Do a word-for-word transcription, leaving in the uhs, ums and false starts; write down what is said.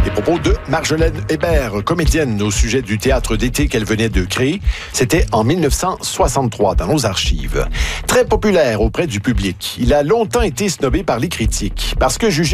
Les propos de Marjolaine Hébert, comédienne au sujet du théâtre d'été qu'elle venait de créer. C'était en mille neuf cent soixante-trois dans nos archives. Très populaire auprès du public, il a longtemps été snobé par les critiques parce que jugé